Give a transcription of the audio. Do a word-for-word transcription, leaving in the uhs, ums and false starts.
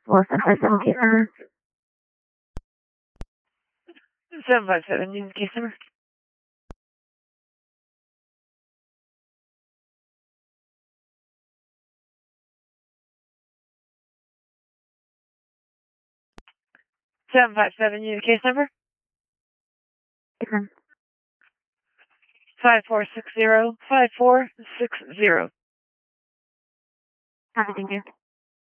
four five seven case number. seven five seven, use case number. seven five seven, use case number. Different. five four six zero, five four six zero. Copy, thank you.